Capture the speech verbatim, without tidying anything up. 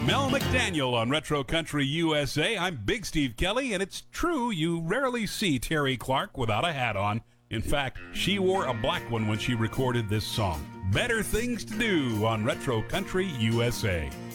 Mel McDaniel on Retro Country U S A. I'm Big Steve Kelly, and it's true you rarely see Terry Clark without a hat on. In fact, she wore a black one when she recorded this song. Better Things to Do on Retro Country U S A.